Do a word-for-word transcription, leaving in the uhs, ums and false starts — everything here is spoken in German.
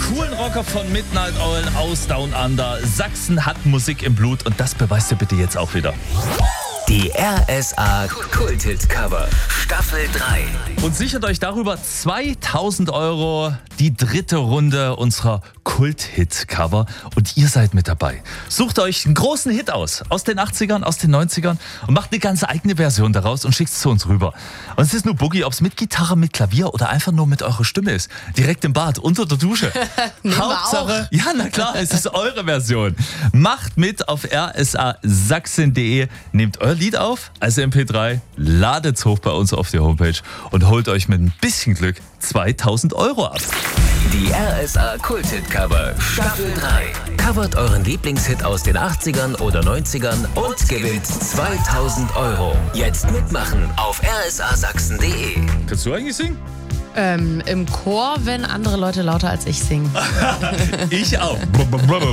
coolen Rocker von Midnight Oil aus Down Under. Sachsen hat Musik im Blut und das beweist ihr bitte jetzt auch wieder. Die R S A Kult-Hit-Cover Staffel drei. Und sichert euch darüber zweitausend Euro, die dritte Runde unserer Kult-Hit-Cover. Und ihr seid mit dabei. Sucht euch einen großen Hit aus, aus den achtzigern, aus den neunzigern und macht eine ganz eigene Version daraus und schickt es zu uns rüber. Und es ist nur Boogie, ob es mit Gitarre, mit Klavier oder einfach nur mit eurer Stimme ist. Direkt im Bad, unter der Dusche. Hauptsache, ja na klar, es ist eure Version. Macht mit auf r s a sachsen punkt d e, nehmt euer Lied auf als M P drei, ladet's hoch bei uns auf die Homepage und holt euch mit ein bisschen Glück zweitausend Euro ab. Die R S A Kult-Hit-Cover Staffel drei. Covert euren Lieblingshit aus den achtzigern oder neunzigern und gewinnt zweitausend Euro. Jetzt mitmachen auf r s a sachsen punkt d e. Kannst du eigentlich singen? Ähm, im Chor, wenn andere Leute lauter als ich singen. Ich auch.